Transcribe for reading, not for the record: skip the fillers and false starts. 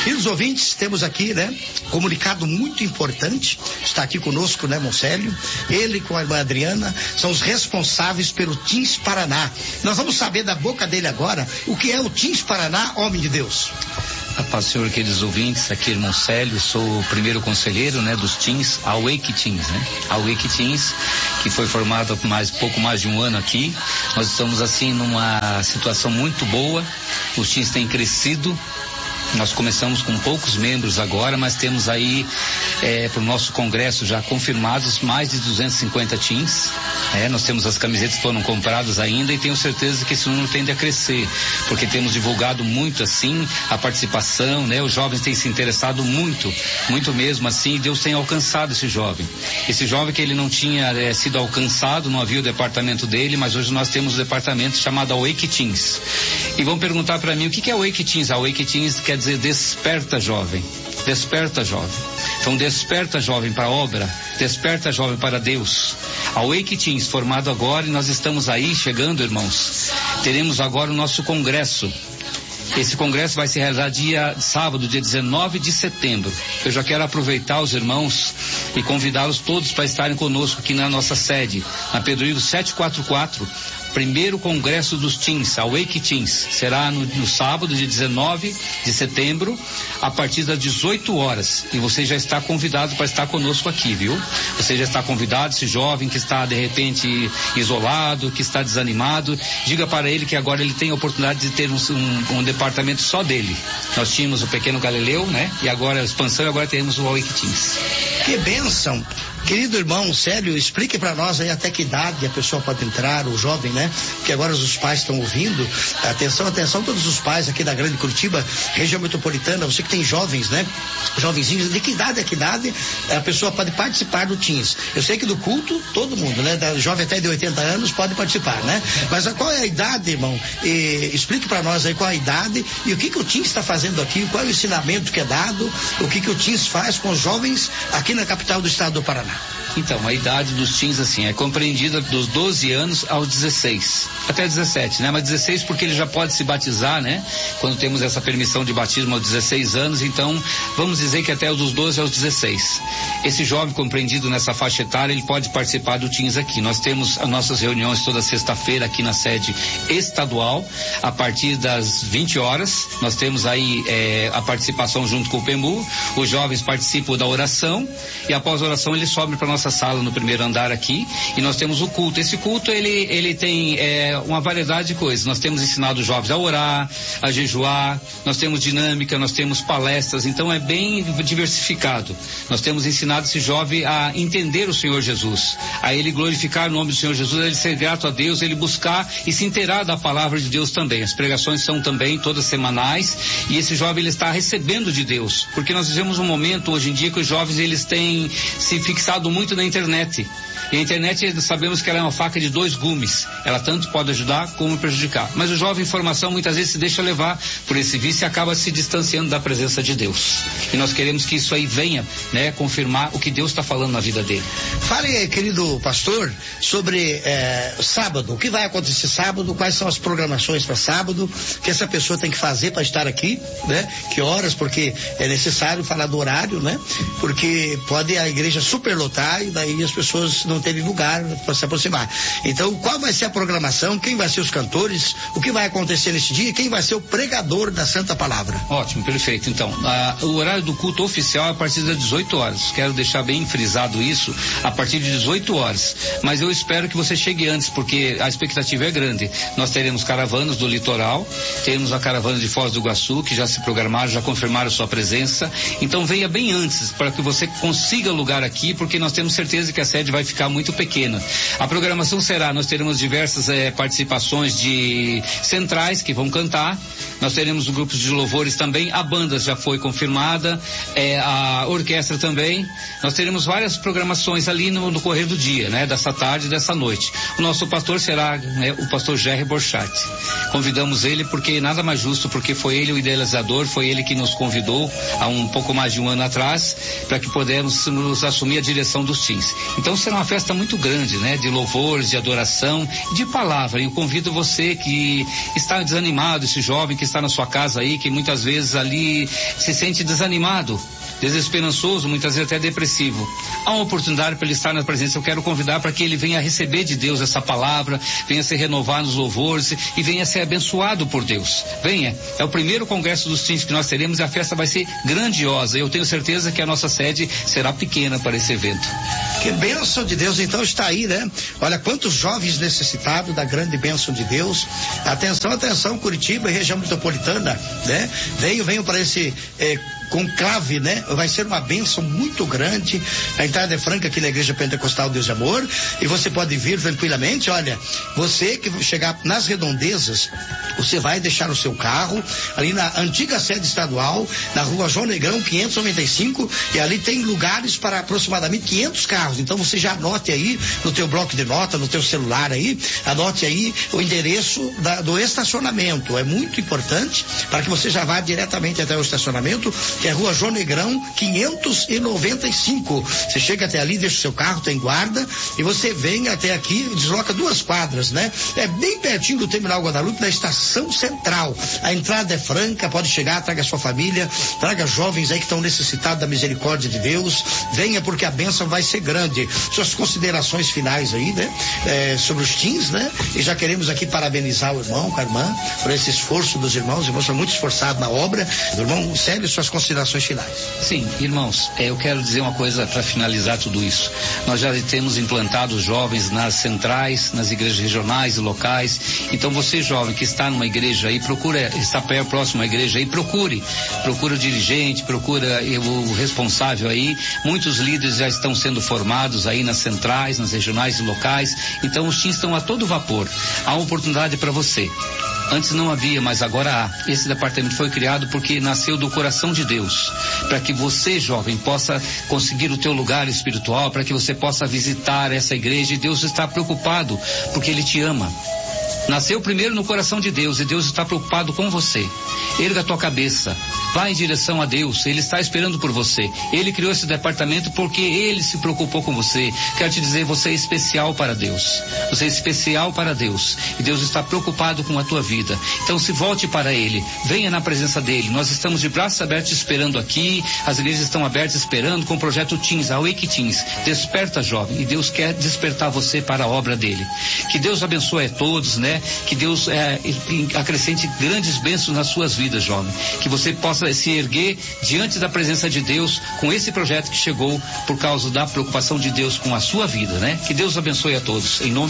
E os ouvintes, temos aqui, né, comunicado muito importante, está aqui conosco, né, Moncélio, ele com a irmã Adriana, são os responsáveis pelo Teens Paraná. Nós vamos saber da boca dele agora o que é o Teens Paraná, homem de Deus. A paz, Senhor, queridos ouvintes, aqui irmão Célio, sou o primeiro conselheiro, né, dos Teens, Awake Teens, né? Awake Teens, que foi formado há pouco mais de um ano aqui. Nós estamos assim numa situação muito boa, os Teens têm crescido. Nós começamos com poucos membros agora, mas temos aí para o nosso congresso já confirmados mais de 250 teens. Nós temos as camisetas que foram compradas ainda e tenho certeza que esse número tende a crescer, porque temos divulgado muito assim a participação, né? Os jovens têm se interessado muito, muito mesmo assim, e Deus tem alcançado esse jovem. Esse jovem que ele não tinha sido alcançado, não havia o departamento dele, mas hoje nós temos o departamento chamado Awake Teens. E vão perguntar para mim o que é Awake Teens? Awake Teens quer dizer desperta jovem, desperta jovem. Então desperta jovem para a obra, desperta jovem para Deus. A Wake Teens formado agora, e nós estamos aí chegando, irmãos. Teremos agora o nosso congresso. Esse congresso vai se realizar sábado, dia 19 de setembro. Eu já quero aproveitar os irmãos e convidá-los todos para estarem conosco aqui na nossa sede, na Pedro 744. Primeiro congresso dos Teens, a Wake Teens, será no sábado, dia 19 de setembro, a partir das 18 horas. E você já está convidado para estar conosco aqui, viu? Você já está convidado, esse jovem que está de repente isolado, que está desanimado, diga para ele que agora ele tem a oportunidade de ter um departamento só dele. Nós tínhamos o Pequeno Galileu, né? E agora a expansão, e agora temos o Wake Teens. Que bênção! Querido irmão Célio, explique para nós aí até que idade a pessoa pode entrar, o jovem, né? Porque agora os pais estão ouvindo. Atenção, atenção, todos os pais aqui da Grande Curitiba, região metropolitana, você que tem jovens, né? Jovenzinhos, de que idade a que idade a pessoa pode participar do Teens? Eu sei que do culto, todo mundo, né? Da jovem até de 80 anos pode participar, né? Mas qual é a idade, irmão? Explique para nós aí qual é a idade e o que o Teens está fazendo aqui, qual é o ensinamento que é dado, o que o Teens faz com os jovens aqui na capital do estado do Paraná. Então, a idade dos teens, assim, é compreendida dos 12 anos aos 16, até 17, né? Mas 16 porque ele já pode se batizar, né? Quando temos essa permissão de batismo aos 16 anos, então, vamos dizer que até dos 12 aos 16. Esse jovem compreendido nessa faixa etária, ele pode participar do Teens aqui. Nós temos as nossas reuniões toda sexta-feira aqui na sede estadual, a partir das 20 horas. Nós temos aí a participação junto com o PEMU, os jovens participam da oração, e após a oração eles sobem para nossa sala no primeiro andar aqui, e nós temos o culto. Esse culto ele tem uma variedade de coisas. Nós temos ensinado os jovens a orar, a jejuar, nós temos dinâmica, nós temos palestras, então é bem diversificado. Nós temos ensinado esse jovem a entender o Senhor Jesus, a ele glorificar o nome do Senhor Jesus, a ele ser grato a Deus, ele buscar e se inteirar da palavra de Deus também. As pregações são também todas semanais, e esse jovem ele está recebendo de Deus, porque nós vivemos um momento hoje em dia que os jovens eles têm se fixado muito na internet. E a internet, sabemos que ela é uma faca de dois gumes. Ela tanto pode ajudar como prejudicar. Mas o jovem em formação muitas vezes se deixa levar por esse vício e acaba se distanciando da presença de Deus. E nós queremos que isso aí venha, né, confirmar o que Deus está falando na vida dele. Fale, querido pastor, sobre sábado. O que vai acontecer sábado? Quais são as programações para sábado? O que essa pessoa tem que fazer para estar aqui, né? Que horas? Porque é necessário falar do horário, né? Porque pode a igreja superlotar e daí as pessoas não terem lugar para se aproximar. Então, qual vai ser a programação? Quem vai ser os cantores? O que vai acontecer nesse dia? Quem vai ser o pregador da Santa Palavra? Ótimo, perfeito. Então, o horário do culto oficial é a partir das 18 horas. Quero deixar bem frisado isso, a partir de 18 horas. Mas eu espero que você chegue antes, porque a expectativa é grande. Nós teremos caravanas do litoral, temos a caravana de Foz do Iguaçu, que já se programaram, já confirmaram sua presença. Então, venha bem antes, para que você consiga lugar aqui, porque nós temos certeza que a sede vai ficar muito pequena. A programação será, nós teremos diversas participações de centrais que vão cantar, nós teremos grupos de louvores também, a banda já foi confirmada, a orquestra também, nós teremos várias programações ali no correr do dia, né, dessa tarde e dessa noite. O nosso pastor será, né, o pastor Jerry Borchat. Convidamos ele porque nada mais justo, porque foi ele o idealizador, foi ele que nos convidou há um pouco mais de um ano atrás, para que pudéssemos assumir a direção dos dos teens. Então será uma festa muito grande, né? De louvores, de adoração, de palavra. E eu convido você que está desanimado, esse jovem que está na sua casa aí, que muitas vezes ali se sente desanimado, desesperançoso, muitas vezes até depressivo. Há uma oportunidade para ele estar na presença. Eu quero convidar para que ele venha receber de Deus essa palavra, venha se renovar nos louvores e venha ser abençoado por Deus. Venha, é o primeiro congresso dos teens que nós teremos e a festa vai ser grandiosa. Eu tenho certeza que a nossa sede será pequena para esse evento. Que bênção de Deus, então está aí, né? Olha quantos jovens necessitados da grande bênção de Deus. Atenção, atenção, Curitiba e região metropolitana, né? Venham para esse conclave, né? Vai ser uma bênção muito grande. A entrada é franca aqui na Igreja Pentecostal Deus de Amor e você pode vir tranquilamente. Olha, você que chegar nas redondezas, você vai deixar o seu carro ali na antiga sede estadual, na rua João Negrão 595, e ali tem lugares para aproximadamente 500 carros. Então você já anote aí no teu bloco de nota, no teu celular aí, anote aí o endereço do estacionamento. É muito importante para que você já vá diretamente até o estacionamento, que é rua João Negrão 595. Você chega até ali, deixa o seu carro, tem guarda, e você vem até aqui, desloca 2 quadras, né? É bem pertinho do Terminal Guadalupe, da estação central. A entrada é franca, pode chegar, traga sua família, traga jovens aí que estão necessitados da misericórdia de Deus. Venha porque a bênção vai ser grande. Suas considerações finais aí, né? Sobre os teens, né? E já queremos aqui parabenizar o irmão, com a irmã, por esse esforço dos irmãos. Os irmãos são muito esforçados na obra. O irmão Célio, suas considerações finais. Sim, irmãos, eu quero dizer uma coisa para finalizar tudo isso. Nós já temos implantado os jovens nas centrais, nas igrejas regionais e locais. Então você, jovem, que está numa igreja aí, está próximo à igreja aí, procura o dirigente, procura o responsável aí. Muitos líderes já estão sendo formados aí nas centrais, nas regionais e locais. Então os teens estão a todo vapor. Há uma oportunidade para você. Antes não havia, mas agora há. Esse departamento foi criado porque nasceu do coração de Deus, para que você, jovem, possa conseguir o teu lugar espiritual, para que você possa visitar essa igreja. E Deus está preocupado porque Ele te ama. Nasceu primeiro no coração de Deus e Deus está preocupado com você. Erga a tua cabeça, vá em direção a Deus, Ele está esperando por você. Ele criou esse departamento porque Ele se preocupou com você. Quero te dizer, você é especial para Deus. Você é especial para Deus e Deus está preocupado com a tua vida. Então se volte para Ele, venha na presença dEle. Nós estamos de braços abertos esperando aqui, as igrejas estão abertas esperando com o projeto Teens, a Wake Teens. Desperta, jovem, e Deus quer despertar você para a obra dEle. Que Deus abençoe a todos, né? Que Deus acrescente grandes bênçãos nas suas vidas, jovem. Que você possa se erguer diante da presença de Deus com esse projeto que chegou por causa da preocupação de Deus com a sua vida, né? Que Deus abençoe a todos. Em nome